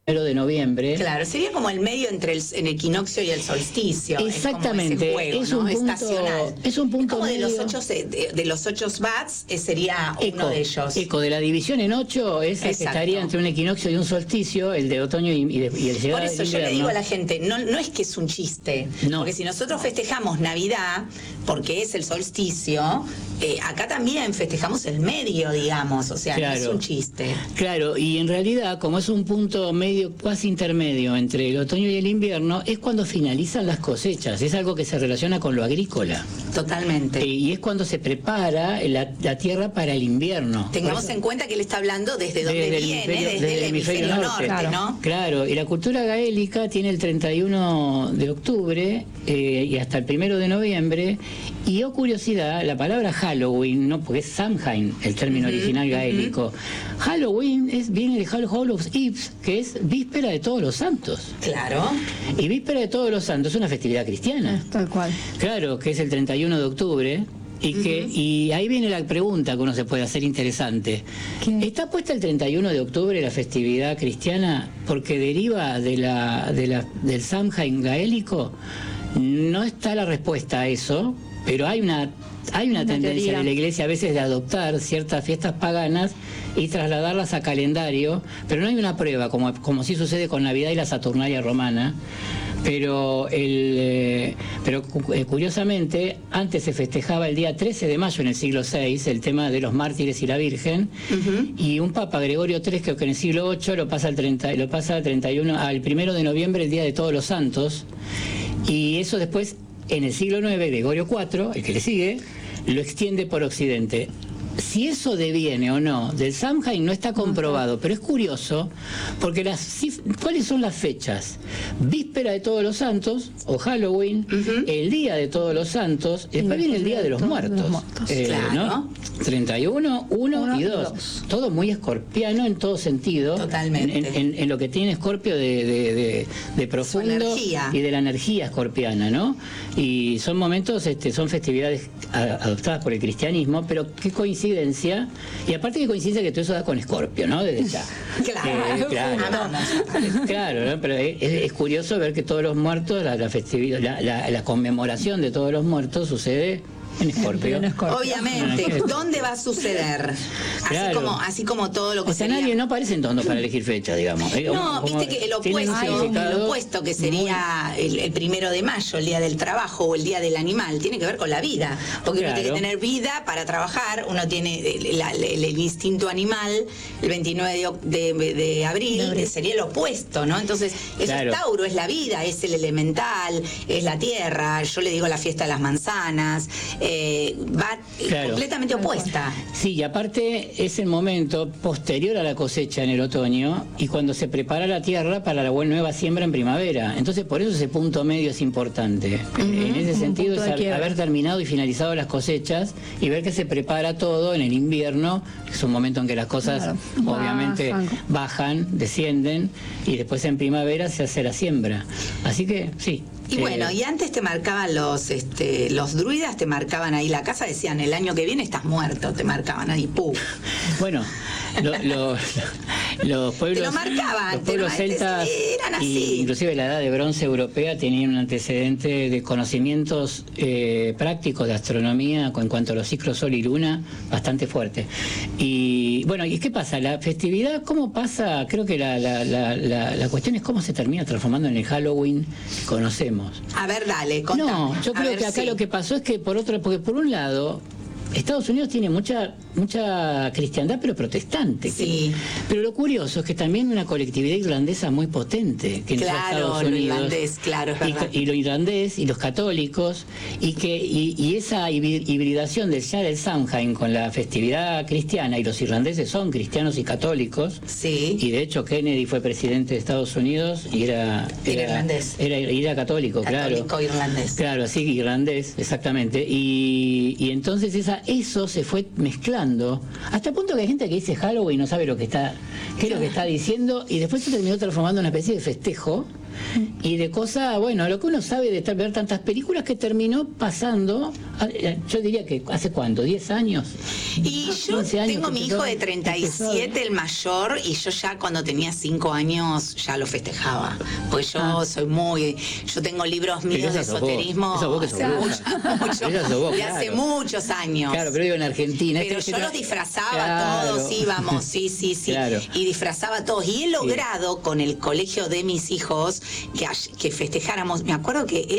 de noviembre. Claro, sería como el medio entre el equinoccio y el solsticio. Exactamente, es como ese juego, ¿no? Estacional. Es un punto como medio. de los 8 bats, sería uno de ellos. De la división en 8 es el que estaría entre un equinoccio y un solsticio, el de otoño y el llegada. Por eso yo le digo a la gente, no es que es un chiste, porque si nosotros festejamos Navidad, porque es el solsticio, acá también festejamos el medio, digamos, o sea, no es un chiste. Claro, y en realidad, como es un punto medio, casi intermedio entre el otoño y el invierno, es cuando finalizan las cosechas, es algo que se relaciona con lo agrícola. Totalmente. Y es cuando se prepara la tierra para el invierno. Tengamos en cuenta que él está hablando desde donde viene, desde el hemisferio norte, ¿no? Claro, y la cultura gaélica tiene el 31 de octubre y hasta el 1 de noviembre, y curiosidad, la palabra Halloween, no, porque es Samhain, el término original gaélico. Halloween viene de All of Eves, que es víspera de Todos los Santos. Claro. Y víspera de Todos los Santos es una festividad cristiana. Tal cual. Claro, que es el 31 de octubre. Y ahí viene la pregunta que uno se puede hacer interesante. ¿Qué? ¿Está puesta el 31 de octubre la festividad cristiana porque deriva del Samhain gaélico? No está la respuesta a eso, pero hay una tendencia de la Iglesia a veces de adoptar ciertas fiestas paganas y trasladarlas a calendario, pero no hay una prueba, como sí sucede con Navidad y la Saturnalia romana. Pero curiosamente, antes se festejaba el día 13 de mayo en el siglo VI, el tema de los mártires y la Virgen, y un Papa, Gregorio III, creo que en el siglo VIII lo pasa al 31, al 1 de noviembre, el Día de Todos los Santos, y eso después, en el siglo IX, Gregorio IV, el que le sigue, lo extiende por Occidente. Si eso deviene o no del Samhain no está comprobado, pero es curioso porque ¿cuáles son las fechas? Víspera de Todos los Santos o Halloween, el Día de Todos los Santos, después viene el Día de los Muertos, claro. ¿no? 31, 1 y 2. Todo muy escorpiano en todo sentido. Totalmente. En lo que tiene Escorpio de profundo y de la energía escorpiana, ¿no? Y son momentos, son festividades adoptadas por el cristianismo, pero qué coincidencia, y aparte que coincidencia que todo eso da con Escorpio, ¿no? Desde ya. Claro, ¿no? Pero es curioso ver que todos los muertos, la festividad, la conmemoración de todos los muertos sucede en Escorpio. Obviamente. ¿Dónde va a suceder? Así como todo lo que sería. Nadie no parecen tontos para elegir fecha, digamos. No, viste que el opuesto que sería el 1 de mayo, el Día del Trabajo o el Día del Animal, tiene que ver con la vida. Porque uno tiene que tener vida para trabajar, uno tiene el instinto animal, el 29 de abril sería el opuesto, ¿no? Entonces, eso es Tauro, es la vida, es el elemental, es la tierra, yo le digo la fiesta de las manzanas. Va completamente opuesta. Sí, y aparte es el momento posterior a la cosecha en el otoño y cuando se prepara la tierra para la nueva siembra en primavera. Entonces por eso ese punto medio es importante. En ese sentido es haber terminado y finalizado las cosechas y ver que se prepara todo en el invierno, que es un momento en que las cosas obviamente bajan, descienden, y después en primavera se hace la siembra. Así que sí. Y bueno, y antes te marcaban los druidas, te marcaban ahí la casa, decían, el año que viene estás muerto, te marcaban ahí, ¡pum! Bueno, los pueblos, te lo marcaban, los pueblos celtas, eran así. Inclusive la edad de bronce europea tenían un antecedente de conocimientos prácticos de astronomía en cuanto a los ciclos sol y luna bastante fuerte. Y bueno, ¿y qué pasa? La festividad, ¿cómo pasa? Creo que la cuestión es cómo se termina transformando en el Halloween que conocemos. A ver, dale, contame. No, yo creo que acá lo que pasó es que porque por un lado Estados Unidos tiene mucha cristiandad, pero protestante. Sí. Pero lo curioso es que también una colectividad irlandesa muy potente que entró a Estados Unidos. Lo irlandés, claro, es verdad. Y lo irlandés y los católicos y esa hibridación del Samhain con la festividad cristiana, y los irlandeses son cristianos y católicos. Sí. Y de hecho Kennedy fue presidente de Estados Unidos y era irlandés. Era católico, claro. Católico irlandés. Claro, sí, irlandés, exactamente. Y entonces eso se fue mezclando hasta el punto que hay gente que dice Halloween y no sabe qué es lo que está diciendo, y después se terminó transformando en una especie de festejo y de cosas, bueno, lo que uno sabe de ver tantas películas que terminó pasando, yo diría que ¿hace cuánto? ¿10 años? Y yo tengo mi hijo de 37, el mayor, y yo ya cuando tenía 5 años ya lo festejaba. Pues yo soy yo tengo libros míos de esoterismo hace muchos años. Claro, pero digo en Argentina. Pero yo los disfrazaba todos, íbamos, sí. Claro. Y disfrazaba a todos. Y he logrado con el colegio de mis hijos que festejáramos. Me acuerdo que